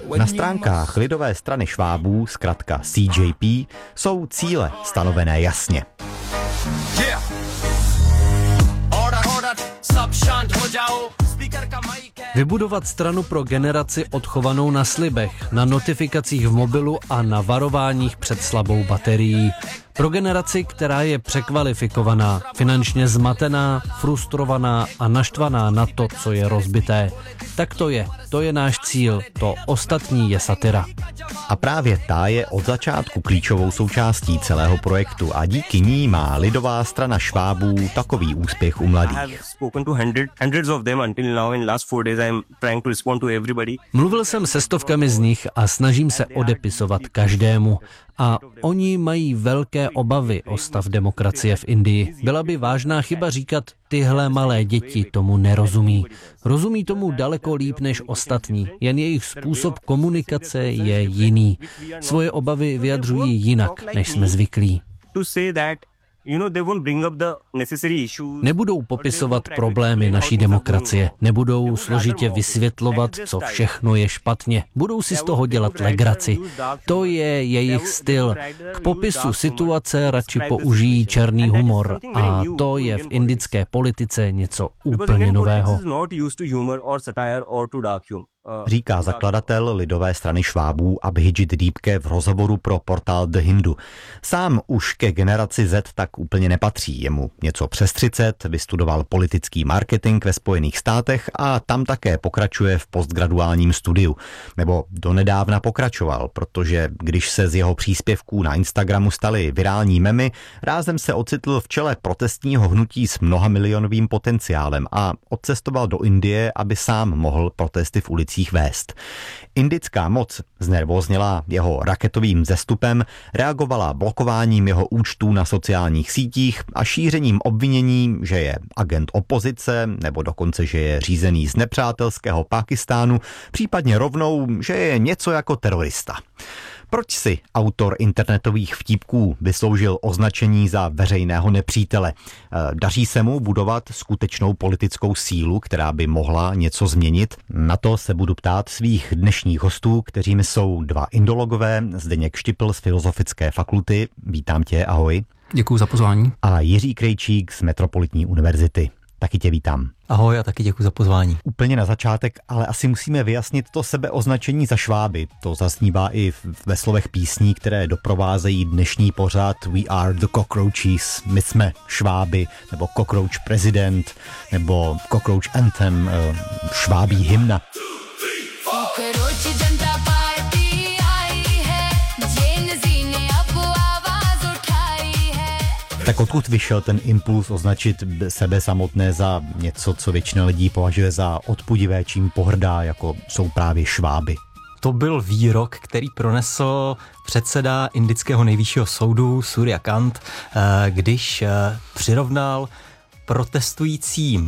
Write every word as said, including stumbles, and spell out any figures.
Na stránkách lidové strany Švábů, zkratka C J P, jsou cíle stanovené jasně. Vybudovat stranu pro generaci odchovanou na slibech, na notifikacích v mobilu a na varováních před slabou baterií. Pro generaci, která je překvalifikovaná, finančně zmatená, frustrovaná a naštvaná na to, co je rozbité. Tak to je, to je náš cíl, to ostatní je satyra. A právě ta je od začátku klíčovou součástí celého projektu a díky ní má lidová strana Švábů takový úspěch u mladých. Mluvil jsem se stovkami z nich a snažím se odepisovat každému. A oni mají velké obavy o stav demokracie v Indii. Byla by vážná chyba říkat, tyhle malé děti tomu nerozumí. Rozumí tomu daleko líp než ostatní, jen jejich způsob komunikace je jiný. Svoje obavy vyjadřují jinak, než jsme zvyklí. Nebudou popisovat problémy naší demokracie, nebudou složitě vysvětlovat, co všechno je špatně, budou si z toho dělat legraci. To je jejich styl. K popisu situace radši použijí černý humor a to je v indické politice něco úplně nového. Říká zakladatel lidové strany Švábů Abhijit Dýpke v rozhovoru pro portál The Hindu. Sám už ke generaci Z tak úplně nepatří. Je mu něco přes třicet, vystudoval politický marketing ve Spojených státech a tam také pokračuje v postgraduálním studiu. Nebo donedávna pokračoval, protože když se z jeho příspěvků na Instagramu staly virální memy, rázem se ocitl v čele protestního hnutí s mnohamilionovým potenciálem a odcestoval do Indie, aby sám mohl protesty v ulicích vést. Indická moc, znervóznělá jeho raketovým zestupem, reagovala blokováním jeho účtů na sociálních sítích a šířením obvinění, že je agent opozice nebo dokonce, že je řízený z nepřátelského Pákistánu, případně rovnou, že je něco jako terorista. Proč si autor internetových vtípků vysloužil označení za veřejného nepřítele? Daří se mu budovat skutečnou politickou sílu, která by mohla něco změnit? Na to se budu ptát svých dnešních hostů, kterými jsou dva indologové, Zdeněk Štipl z Filozofické fakulty. Vítám tě, ahoj. Děkuji za pozvání. A Jiří Krejčík z Metropolitní univerzity. Taky tě vítám. Ahoj a taky děkuji za pozvání. Úplně na začátek, ale asi musíme vyjasnit to sebeoznačení za Šváby. To zaznívá i ve slovech písní, které doprovázejí dnešní pořad We are the cockroaches, my jsme Šváby, nebo Cockroach President, nebo Cockroach Anthem, švábí hymna. Tak odkud vyšel ten impuls označit sebe samotné za něco, co většina lidí považuje za odpudivé, čím pohrdá, jako jsou právě Šváby? To byl výrok, který pronesl předseda indického nejvyššího soudu Surya Kant, když přirovnal protestující